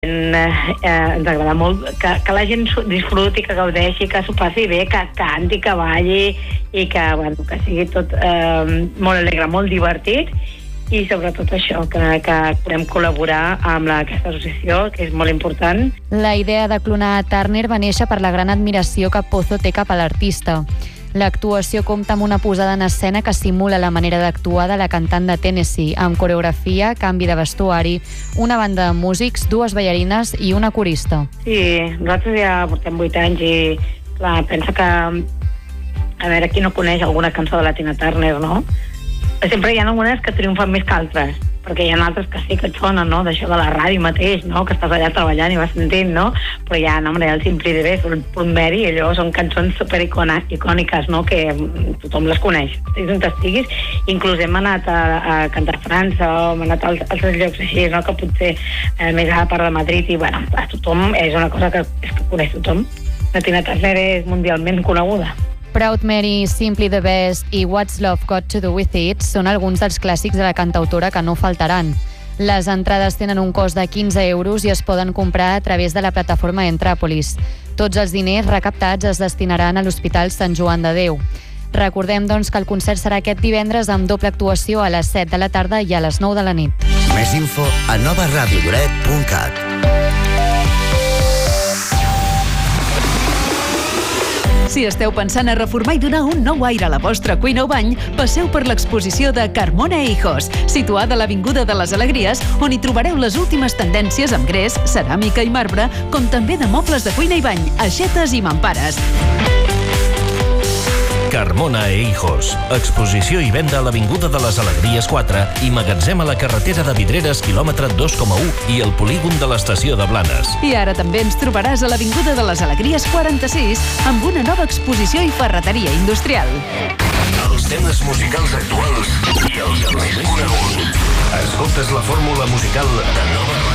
Ens agrada molt que la gent disfruti, que gaudeixi, que s'ho passi bé, que canti, que balli i que sigui tot molt alegre, molt divertit i sobretot això, que podem col·laborar amb aquesta associació, que és molt important. La idea de clonar a Turner va néixer per la gran admiració que Pozo té cap a l'artista. L'actuació compta amb una posada en escena que simula la manera d'actuar de la cantant de Tennessee, amb coreografia, canvi de vestuari, una banda de músics, 2 ballarines i una corista. Sí, nosaltres ja portem 8 anys i clar, pensa que a veure qui no coneix alguna cançó de la Tina Turner, no? Sempre hi ha algunes que triomfen més que altres, perquè hi ha altres que sí que et sonen, no? D'això de la ràdio mateix, no? Que estàs allà treballant i vas sentint, no? Però hi ha, el Simply the Best, el Punt Mary, allò són cançons supericòniques, no? Que tothom les coneix, estiguis on estiguis. Inclús hem anat a cantar a França o hem anat a altres llocs així, no? Que potser més a part de Madrid i, bueno, a tothom és una cosa que coneix tothom. La Tina Turner és mundialment coneguda. Proud Mary, Simply the Best i What's Love Got to Do With It són alguns dels clàssics de la cantautora que no faltaran. Les entrades tenen un cost de 15 euros i es poden comprar a través de la plataforma Entràpolis. Tots els diners recaptats es destinaran a l'Hospital Sant Joan de Déu. Recordem, doncs, que el concert serà aquest divendres amb doble actuació a les 7 de la tarda i a les 9 de la nit. Més info a novaradioduret.cat. Si esteu pensant a reformar i donar un nou aire a la vostra cuina o bany, passeu per l'exposició de Carmona e Hijos, situada a l'Avinguda de les Alegries, on hi trobareu les últimes tendències amb gres, ceràmica i marbre, com també de mobles de cuina i bany, aixetes i mampares. Carmona e Hijos. Exposició i venda a l'Avinguda de les Alegries 4 i magatzem a la carretera de Vidreres, quilòmetre 2,1 i el polígon de l'estació de Blanes. I ara també ens trobaràs a l'Avinguda de les Alegries 46 amb una nova exposició i ferreteria industrial. Els temes musicals actuals i els més coneguts. Escoltes la fórmula musical de Nova